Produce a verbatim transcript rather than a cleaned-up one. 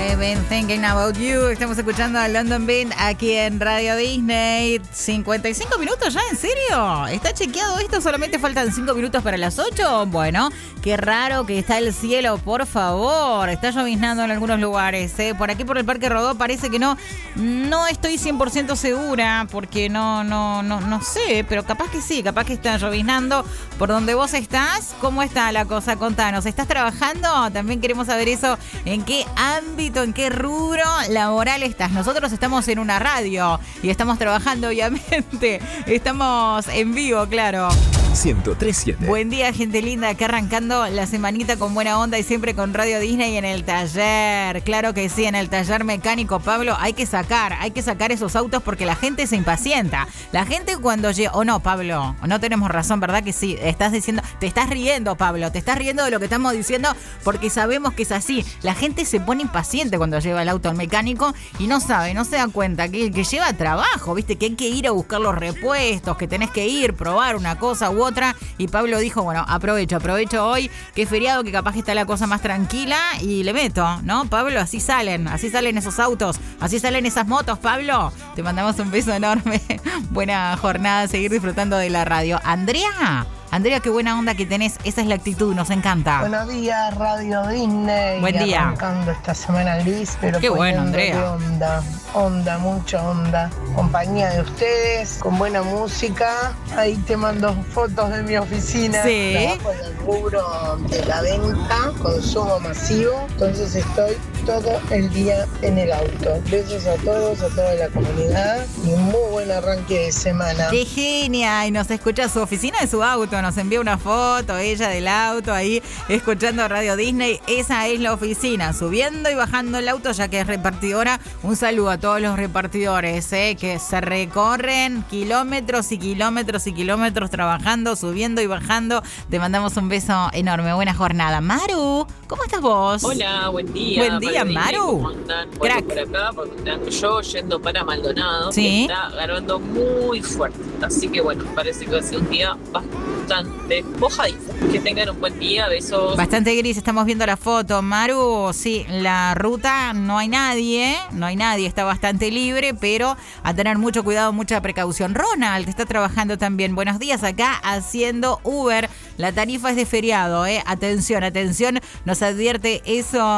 I've been thinking about you. Estamos escuchando a London Beat aquí en Radio Disney. cincuenta y cinco minutos ya, ¿en serio? ¿Está chequeado esto? ¿Solamente faltan cinco minutos para las ocho? Bueno, qué raro que está el cielo, por favor. Está lloviznando en algunos lugares, ¿eh? Por aquí, por el Parque Rodó, parece que no. No estoy cien por ciento segura porque no, no, no, no sé, pero capaz que sí, capaz que está lloviznando. ¿Por donde vos estás? ¿Cómo está la cosa? Contanos. ¿Estás trabajando? También queremos saber eso. ¿En qué ámbito, en qué rubro laboral estás? Nosotros estamos en una radio y estamos trabajando, obviamente. Estamos en vivo, claro. ciento tres punto siete. Buen día, gente linda, acá arrancando la semanita con buena onda y siempre con Radio Disney en el taller. Claro que sí, en el taller mecánico, Pablo, hay que sacar, hay que sacar esos autos porque la gente se impacienta. La gente cuando llega, o oh, no, Pablo, no tenemos razón, ¿verdad que sí? Estás diciendo, te estás riendo, Pablo, te estás riendo de lo que estamos diciendo porque sabemos que es así. La gente se pone impaciente cuando lleva el auto al mecánico y no sabe, no se da cuenta que, que lleva trabajo, ¿viste? Que hay que ir a buscar los repuestos, que tenés que ir, probar una cosa u otra. Y Pablo dijo, bueno, aprovecho, aprovecho hoy que es feriado, que capaz que está la cosa más tranquila y le meto, ¿no? Pablo, así salen, así salen esos autos, así salen esas motos, Pablo. Te mandamos un beso enorme. Buena jornada, seguir disfrutando de la radio. Andrea, Andrea, qué buena onda que tenés, esa es la actitud, nos encanta. Buenos días, Radio Disney. Buen día. Arrancando esta semana gris, pero qué bueno, Andrea. Onda, onda, mucha onda. Compañía de ustedes, con buena música. Ahí te mando fotos de mi oficina. Sí. Trabajo en el rubro de la venta, consumo masivo. Entonces estoy todo el día en el auto. Besos a todos, a toda la comunidad y un muy buen arranque de semana. ¡Qué genia! Y nos escucha su oficina de su auto, nos envía una foto, ella del auto ahí escuchando Radio Disney. Esa es la oficina, subiendo y bajando el auto ya que es repartidora. Un saludo a todos los repartidores, ¿eh? Que se recorren kilómetros y kilómetros y kilómetros trabajando, subiendo y bajando. Te mandamos un beso enorme, buena jornada. Maru, ¿cómo estás vos? Hola, buen día. Buen día, Maru. ¿Cómo andan? Bueno, por acá, por donde ando yo, yendo para Maldonado, ¿sí? Está grabando muy fuerte. Así que bueno, parece que va a ser un día bastante mojadito. Que tengan un buen día, besos. Bastante gris, estamos viendo la foto. Maru, sí, la ruta no hay nadie, no hay nadie, está bastante libre, pero a tener mucho cuidado, mucha precaución. Ronald está trabajando también. Buenos días, acá haciendo Uber. La tarifa es de feriado, ¿eh? Atención, atención, nos advierte eso